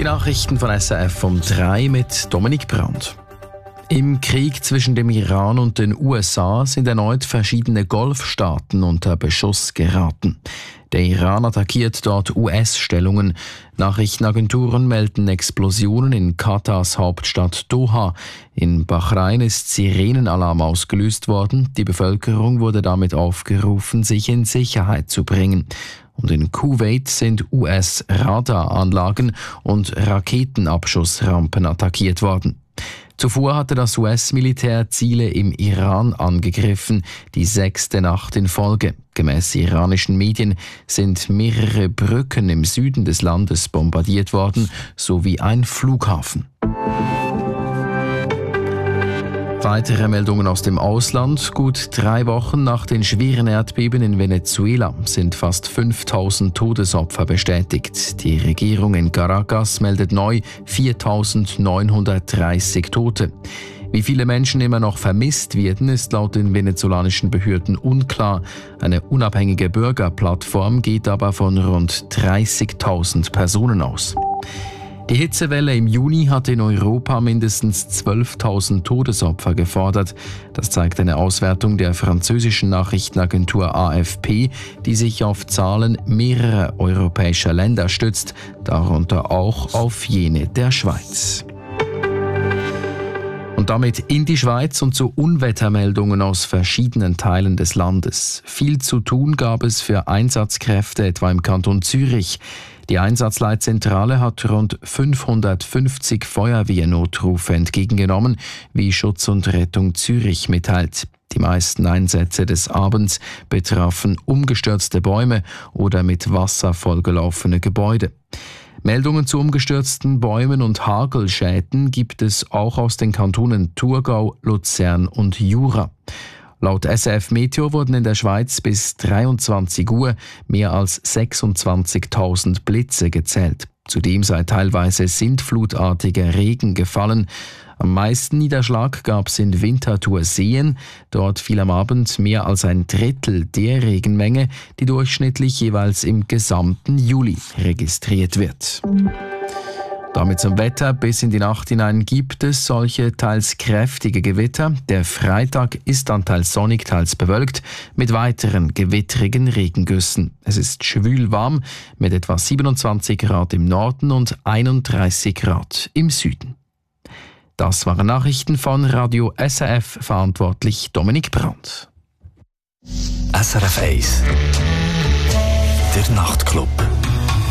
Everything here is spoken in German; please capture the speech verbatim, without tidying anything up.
Die Nachrichten von S R F um drei mit Dominik Brandt. Im Krieg zwischen dem Iran und den U S A sind erneut verschiedene Golfstaaten unter Beschuss geraten. Der Iran attackiert dort U S-Stellungen. Nachrichtenagenturen melden Explosionen in Katars Hauptstadt Doha. In Bahrain ist Sirenenalarm ausgelöst worden. Die Bevölkerung wurde damit aufgerufen, sich in Sicherheit zu bringen. Und in Kuwait sind U S-Radaranlagen und Raketenabschussrampen attackiert worden. Zuvor hatte das U S-Militär Ziele im Iran angegriffen, die sechste Nacht in Folge. Gemäß iranischen Medien sind mehrere Brücken im Süden des Landes bombardiert worden, sowie ein Flughafen. Weitere Meldungen aus dem Ausland. Gut drei Wochen nach den schweren Erdbeben in Venezuela sind fast fünftausend Todesopfer bestätigt. Die Regierung in Caracas meldet neu viertausendneunhundertdreißig Tote. Wie viele Menschen immer noch vermisst werden, ist laut den venezolanischen Behörden unklar. Eine unabhängige Bürgerplattform geht aber von rund dreißigtausend Personen aus. Die Hitzewelle im Juni hat in Europa mindestens zwölftausend Todesopfer gefordert. Das zeigt eine Auswertung der französischen Nachrichtenagentur A F P, die sich auf Zahlen mehrerer europäischer Länder stützt, darunter auch auf jene der Schweiz. Und damit in die Schweiz und zu Unwettermeldungen aus verschiedenen Teilen des Landes. Viel zu tun gab es für Einsatzkräfte, etwa im Kanton Zürich. Die Einsatzleitzentrale hat rund fünfhundertfünfzig Feuerwehrnotrufe entgegengenommen, wie Schutz und Rettung Zürich mitteilt. Die meisten Einsätze des Abends betrafen umgestürzte Bäume oder mit Wasser vollgelaufene Gebäude. Meldungen zu umgestürzten Bäumen und Hagelschäden gibt es auch aus den Kantonen Thurgau, Luzern und Jura. Laut S R F Meteo wurden in der Schweiz bis dreiundzwanzig Uhr mehr als sechsundzwanzigtausend Blitze gezählt. Zudem sei teilweise sintflutartiger Regen gefallen. Am meisten Niederschlag gab es in Winterthur-Seen. Dort fiel am Abend mehr als ein Drittel der Regenmenge, die durchschnittlich jeweils im gesamten Juli registriert wird. Damit zum Wetter. Bis in die Nacht hinein gibt es solche teils kräftige Gewitter. Der Freitag ist dann teils sonnig, teils bewölkt mit weiteren gewittrigen Regengüssen. Es ist schwül warm mit etwa siebenundzwanzig Grad im Norden und einunddreißig Grad im Süden. Das waren Nachrichten von Radio S R F, verantwortlich Dominik Brandt. S R F eins, der Nachtclub.